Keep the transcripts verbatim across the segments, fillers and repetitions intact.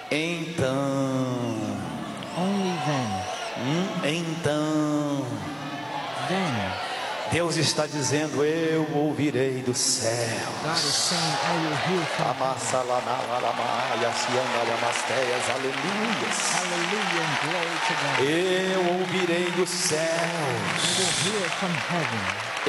Então, only then, hum, então, then, Deus está dizendo: eu ouvirei do céu. God is saying, I will hear from Aleluias. Hallelujah and glory to God. Eu ouvirei dos I céus. will hear from heaven.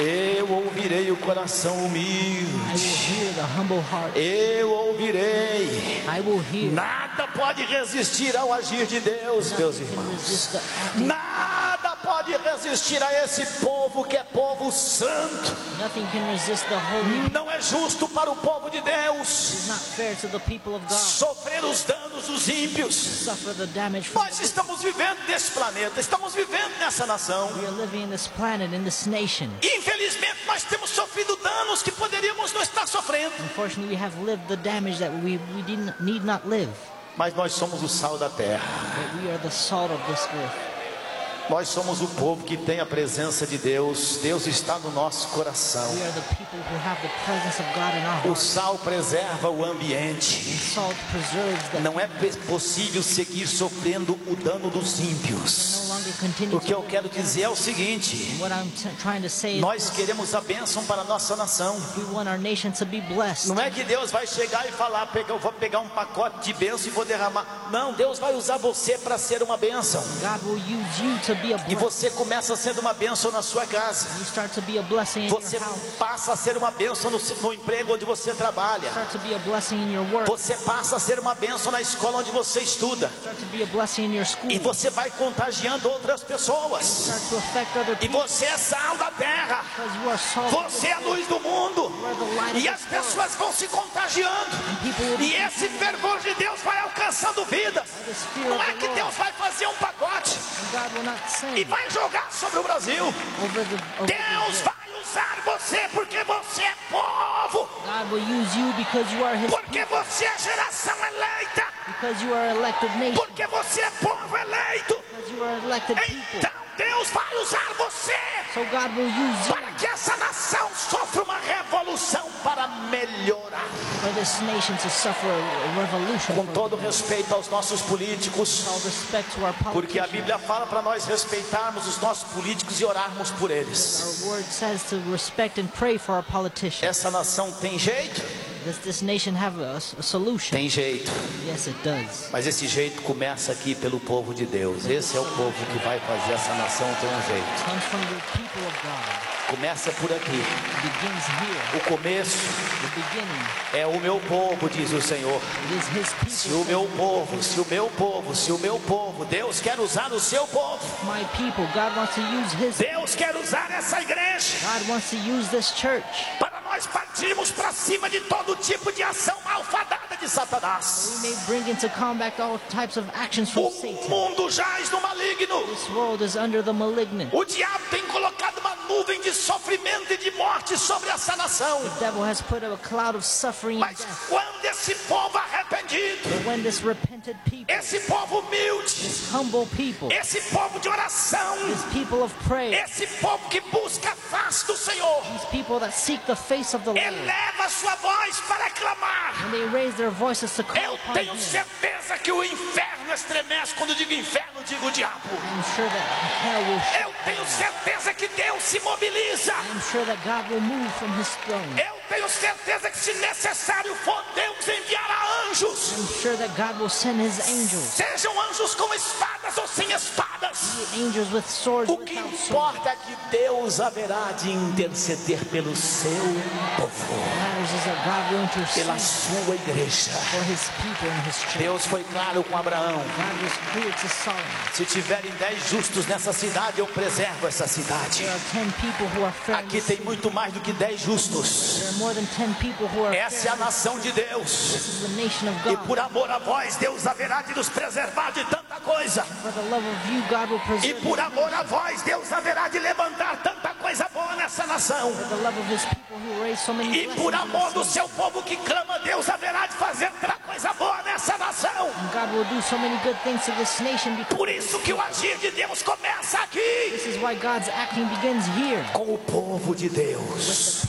Eu ouvirei o coração I will humilde. hear the humble heart. Eu ouvirei. I will hear. Nada pode resistir ao agir de Deus, meus Nothing can irmãos. resist the acting. Nada pode resistir a esse povo que é povo santo. Nothing can resist the holy. Não é justo para o povo de Deus It's not fair to the people of God. sofrer os danos dos ímpios. Suffer the damage from Nós estamos vivendo nesse planeta, estamos vivendo nessa nação. We are living in this planet, in this nation. Infelizmente nós temos sofrido danos que poderíamos não estar sofrendo. Unfortunately, we have lived the damage that we, we didn't, need not live. Mas nós somos o sal da terra. But we are the salt of this earth. Nós somos o povo que tem a presença de Deus. Deus está no nosso coração. We are the people who have the presence of God in our O hearts. sal preserva o ambiente. Salt preserves the. Não é possível seguir sofrendo o dano dos ímpios. No longer continue O que eu to. quero dizer é o seguinte: What I'm t- trying to say is nós queremos a bênção para a nossa nação. we want our nation to be blessed. Não é que Deus vai chegar e falar: "Pega- eu vou pegar um pacote de bênção e vou derramar." Não, Deus vai usar você para ser uma bênção. God will use you to be a E blessing. você começa sendo uma bênção na sua casa. You start to be a blessing in Você your house. passa a ser uma bênção no, no emprego onde você trabalha. Start to be a blessing in your work. Você passa a ser uma bênção na escola onde você estuda. Start to be a blessing in your school. E você vai contagiando outras pessoas. Start to affect other E people você é sal da terra. because you are salt. Você é a luz do mundo. E as pessoas vão se contagiando. E esse fervor de Deus vai alcançando vidas. Não é que Deus vai fazer um pacote And God will not e send vai jogar sobre o Brasil. over the, over the Deus earth. vai usar você porque você é povo. God will use you because you are His Porque você é geração eleita. because you are elected nation, Porque você é povo eleito. because you are elected people. Então Deus vai usar você So God will use you para que essa nação sofra uma revolução para melhorar. for this nation to suffer a revolution. Com for todo respeito aos nossos políticos, all respect to our porque a politicians. Bíblia fala para nós respeitarmos os nossos políticos e orarmos por eles. Our word says to respect and pray for our politicians. Essa nação tem jeito? Does this nation have a, a solution? Tem jeito. Yes, it does. Mas esse jeito começa aqui pelo povo de Deus. Esse é o povo que vai fazer essa nação ter um jeito. It comes from the people of God. Começa por aqui. It begins here. O começo The beginning. é o meu povo, diz o Senhor. It is His people. Se o meu povo, se o meu povo, se o meu povo, Deus quer usar o seu povo. My people. God wants to use His. Deus quer usar essa igreja God wants to use this church. para nós partirmos para cima de todo tipo de ação malfadada de Satanás. We may bring into combat all types of actions from O Satan. mundo jaz no maligno. This world is under the malignant. O diabo tem colocado uma nuvem de sofrimento e de morte sobre essa nação. The devil has put a cloud of suffering and Mas death. quando esse povo arrependido, But when this repented people, esse povo humilde, this humble people, esse povo de oração, this people of prayer, esse povo que busca a face do Senhor, these people that seek the face of the Lord, eleva sua voz para clamar. when they raise their voices to call Eu upon tenho Him, certeza que o inferno estremece. Quando digo inferno, digo o diabo. I'm sure that hell will shake. Eu tenho certeza que Deus se mobiliza. I'm sure that God will move from His throne. Eu tenho certeza que, se necessário for, Deus enviará anjos. I'm sure that God will send His angels, Sejam anjos com espadas ou sem espadas. be it angels with swords, O que without swords. importa é que Deus haverá de interceder pelo seu povo, What matters is that God will intercede pela sua igreja. for His people and His church. Deus foi claro com Abraão: God was clear to Solomon. se tiverem dez justos nessa cidade, eu preservo essa cidade. There are ten people who are fair. Aqui tem muito mais do que dez justos. There are more than ten people who are Essa é a fair. nação de Deus. This is the nation of E God. por amor a vós, Deus haverá de nos preservar de tanta coisa. For the love of you, God will E preserve por you. amor a vós, Deus haverá de levantar tanta coisa boa nessa nação. For the love of His people who raise so many E blessings por in amor this do nation. seu povo que clama, Deus haverá de fazer tanta coisa boa nessa nação. And God will do so many good things to this nation because Por isso que o agir de Deus começa aqui, this is why God's acting begins here. com o povo de Deus,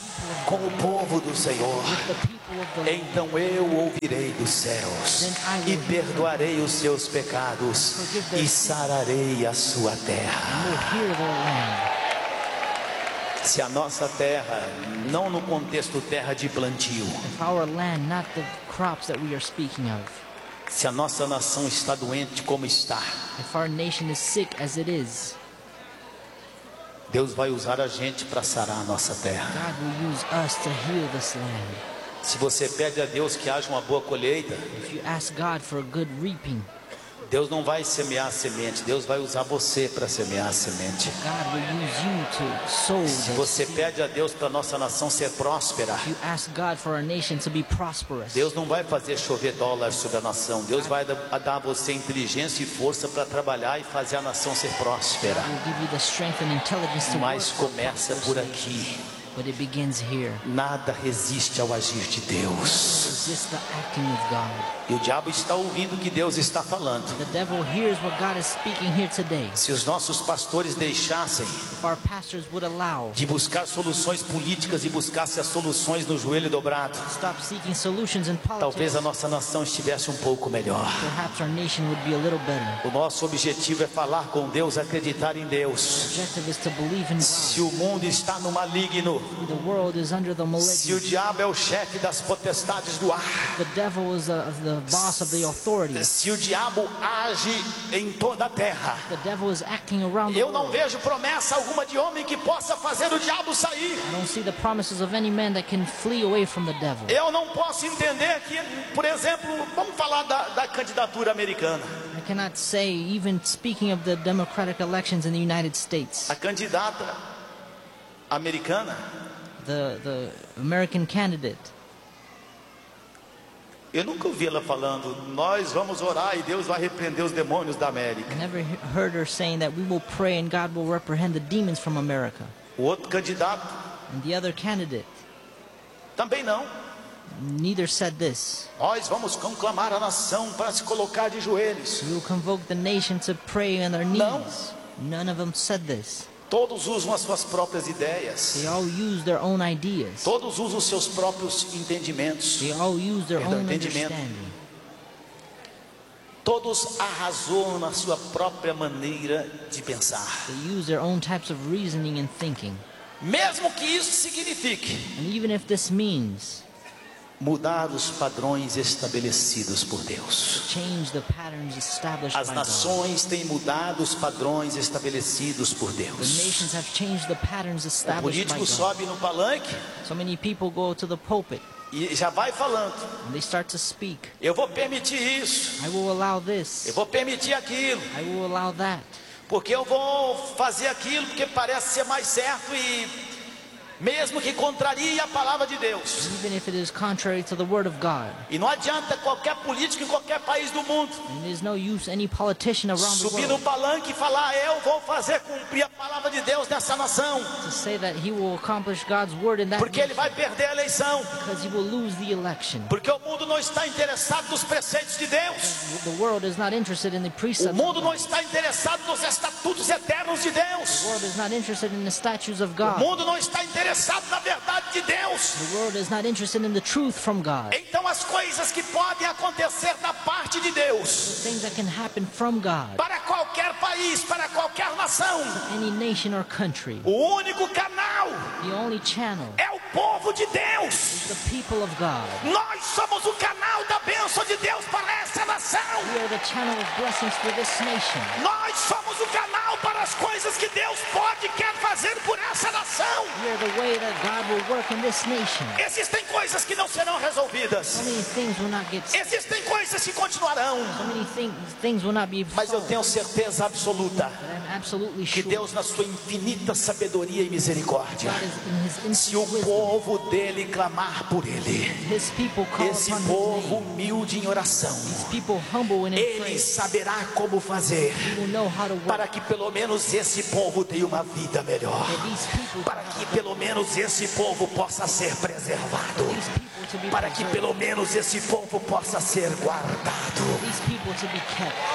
com o povo do Senhor. with the people of the Lord. Então eu ouvirei dos céus e perdoarei os seus pecados e sararei a sua terra. Will hear their land. Se a nossa terra, não no contexto terra de plantio, If our land, not the crops that we are speaking of, se a nossa nação está doente como está, if our nation is sick as it is, Deus vai usar a gente para sarar a nossa terra. God will use us to heal this land. Se você pede a Deus que haja uma boa colheita, If you ask God for a good reaping, Deus não vai semear a semente, Deus vai usar você para semear a semente. God will use you to sow Se this. você pede a Deus para nossa nação ser próspera, If you ask God for our nation to be prosperous, Deus não vai fazer chover dólares sobre a nação. Deus vai dar dar a você inteligência e força para trabalhar e fazer a nação ser próspera. He will give you the strength and intelligence to work Mas for começa prosperous por nation. aqui. But it begins here. Nada resiste ao agir de Deus. Resist the acting of God. E o diabo está ouvindo o que Deus está falando. The devil hears what God is speaking here today. Se os nossos pastores deixassem If our pastors would allow, de buscar soluções políticas e buscassem as soluções no joelho dobrado, stop seeking solutions in talvez politics, a nossa nação estivesse um pouco melhor. perhaps our nation would be a little better. O nosso objetivo é falar com Deus, acreditar em Deus. The objective is to believe in God. Se o mundo está no maligno, The world is under the se o malignant. diabo é o chefe das potestades do ar, The devil is uh, the boss of the authorities. se o diabo age em toda a terra, The devil is acting around the eu não world. vejo promessa alguma de homem que possa fazer o diabo sair. I don't see the promises of any man that can flee away from the devil. Eu não posso entender que, por exemplo, vamos falar da, da candidatura americana. I cannot say, even speaking of the democratic elections in the United States, A candidata americana, the, the American candidate, eu nunca ouvi ela falando, nós vamos orar e Deus vai repreender os demônios da América. I never he- heard her saying that we will pray and God will reprehend the demons from America. O outro candidato And the other candidate também não. neither said this. Nós vamos conclamar a nação para se colocar de joelhos. We will convoke the nation to pray on their Não. knees. None of them said this. Todos usam as suas próprias ideias. They all use their own ideas. Todos usam os seus próprios entendimentos. They all use their Perdão, own entendimento. understanding. Todos arrasou na sua própria maneira de pensar. They use their own types of reasoning and thinking. Mesmo que isso signifique And even if this means mudar os padrões estabelecidos por Deus. change the patterns established As by God. nações têm mudado os padrões estabelecidos por The Deus. nations have changed the patterns O established by político God. sobe no palanque So many people go to the pulpit e já vai falando: and they start to speak. eu vou permitir isso, I will allow eu this. vou permitir aquilo, I will allow that. porque eu vou fazer aquilo porque parece ser mais certo e mesmo que contrarie a palavra de Deus. Even if it is contrary to the word of God. E não adianta qualquer político em qualquer país do mundo And there's no use any politician around the subir no world palanque e falar: eu vou fazer cumprir a palavra de Deus nessa nação, to say that he will accomplish God's word in that porque ele nation, vai perder a eleição, because he will lose the election. porque o mundo não está interessado nos preceitos de Deus, The world is not interested in the o precepts of mundo não God. está interessado nos estatutos eternos de Deus, The world is not interested in the statutes of o God. mundo não está interessado na verdade de Deus. The world is not interested in the truth from God. Então as coisas que podem acontecer da parte de Deus Things that can happen from God, para qualquer país, para qualquer nação, any nation or country. o único canal The only channel é o povo de Deus. is the people of God. Nós somos o canal da bênção de Deus para essa nação. We are the channel of blessings for this nation. Nós somos o canal para as coisas que Deus pode e quer fazer por essa nação. We are the way that God will work in this nation. Existem coisas que não serão So resolvidas. many things will not get Existem coisas que continuarão. So many things, things will not be Mas eu solved. tenho certeza absoluta But I'm absolutely que sure Deus, na sua infinita sabedoria e misericórdia, God is in His se o infinite wisdom. povo dele clamar por ele, His people call esse upon povo His name. humilde em oração, His people humble and in ele praise. saberá como fazer He will know how to work. para que pelo menos esse povo tenha uma vida melhor, For these people, para que pelo menos esse povo possa ser preservado, these people to be para que preserved. pelo menos esse povo possa ser guardado. These people to be kept.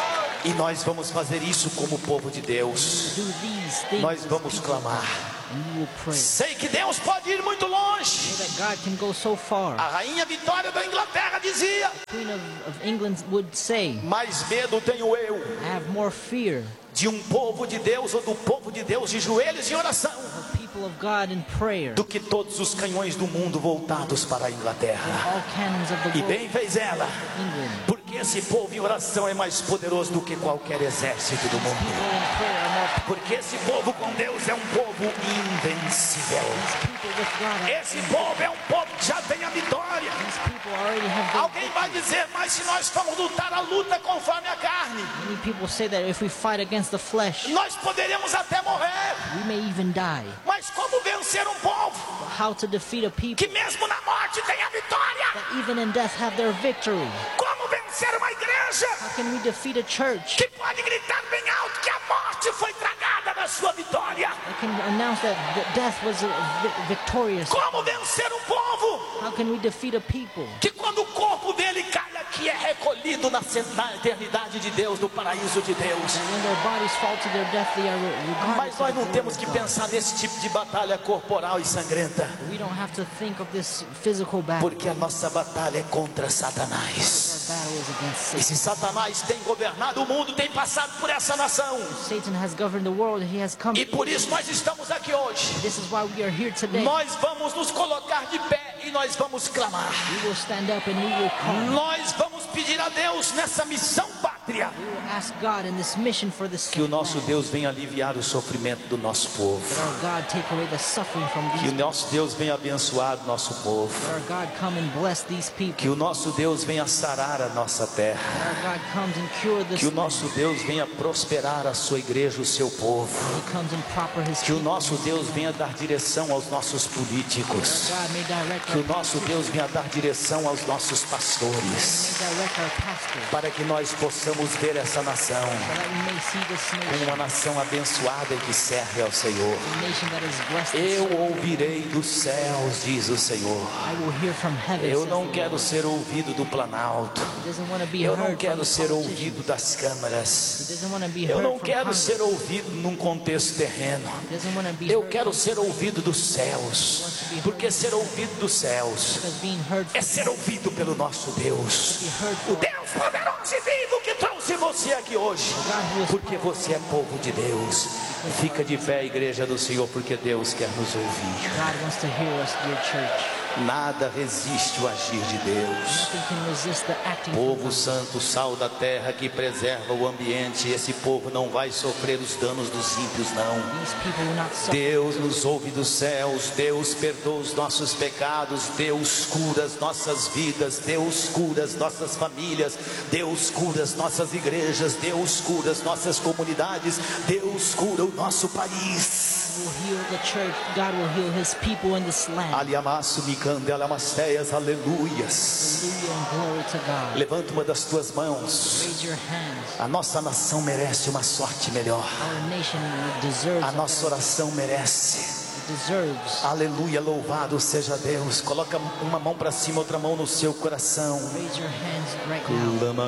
E nós vamos fazer isso como povo de Deus. Do these things Nós as vamos people, clamar. and we will pray. Sei que Deus pode ir muito longe. So that God can go so far. A rainha Vitória da Inglaterra dizia: The Queen of, of England would say, mais medo tenho eu I have more fear de um povo de Deus ou do povo de Deus de joelhos em oração of people of God in prayer do que todos os canhões do mundo voltados para a than Inglaterra. all cannons of the E world bem fez ela, England. porque esse povo em oração é mais poderoso do que qualquer exército do People mundo. in prayer are more Porque esse povo com Deus é um povo invencível. These people with God are, Esse povo é um povo que já tem a vitória. these people already have their Alguém vai dizer, mas se nós formos lutar a luta conforme a carne, Many people say that if we fight against the flesh, nós poderemos até morrer. we may even die. Mas como vencer um povo But how to defeat a people que mesmo na morte tem a vitória? that even in death have their victory? Como vencer uma igreja How can we defeat a church que pode gritar bem alto que a morte foi tragada na sua vitória? that can announce that th- death was uh, vi- victorious? Como vencer um povo How can we defeat a people que quando o corpo dele cai aqui é recolhido na na eternidade de Deus, no paraíso de Deus? that when their bodies fall to their death, they are re- regarded Mas to nós the não glory temos of que God? pensar nesse tipo de batalha corporal e sangrenta, We don't have to think of this physical battle. porque a nossa batalha é contra Satanás. Our battle is against E Satan. se Satanás tem governado o mundo, tem passado por essa nação, Satan has governed the world. He has come. e por isso nós estamos aqui hoje. This is why we are here today. Nós vamos nos colocar de pé e nós vamos clamar. We will stand up and we will call. Nós vamos pedir a Deus nessa missão pátria We will ask God in this mission for this que o nosso Deus venha aliviar o sofrimento do nosso povo, that our God take away the suffering from que these o nosso Deus venha abençoar o nosso povo, that our God come and bless these people. que o nosso Deus venha sarar a nossa terra, That our God comes and cure this que o nosso Deus venha prosperar a sua igreja, o seu povo, He comes and proper his que o people. nosso Deus venha dar direção aos nossos políticos, God may direct que our o nosso Deus venha dar direção aos nossos pastores, may direct our pastors para que nós possamos ver essa nação so that we may see this como nation, uma nação abençoada e que serve ao Senhor. a nation that is blessed. and Eu served. ouvirei dos céus, diz o Senhor. I will hear from heaven. Eu says não the quero Lord. ser ouvido do Planalto. He doesn't want to be Eu heard não from quero the ser politicians. ouvido das He câmaras. doesn't want to be Eu heard não from quero Congress. ser ouvido num contexto terreno. He doesn't want to be Eu heard quero from- ser ouvido dos céus. Porque ser ouvido dos céus because being heard é from ser ouvido pelo nosso Deus. be heard O from Deus poderoso e vivo que trouxe você aqui hoje. Porque você é povo de Deus. Fica de pé, igreja do Senhor, porque Deus quer nos ouvir. God wants to hear us, dear church. Nada resiste o agir de Deus. Nothing can resist the acting of Povo God. santo, sal da terra que preserva o ambiente. Esse povo não vai sofrer os danos dos ímpios, não. These people will not suffer. Deus nos ouve dos céus, Deus perdoa os nossos pecados, Deus cura as nossas vidas, Deus cura as nossas famílias, Deus cura as nossas igrejas, Deus cura as nossas comunidades, Deus cura o nosso país. Will heal the church. God will heal his people in this land. Aliamasso, micandela, masteias, aleluias. Hallelujah and glory to God. Levanta uma das tuas mãos. Raise your hands. A nossa nação merece uma sorte melhor. Our nation deserves A a nossa better- oração merece. deserves. Aleluia, louvado seja Deus. Coloca uma mão para cima, outra mão no seu coração. Raise your hands right now. Clama a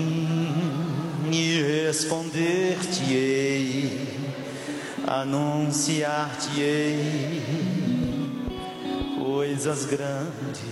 mim e responder-te-ei, anunciar-te-ei coisas grandes.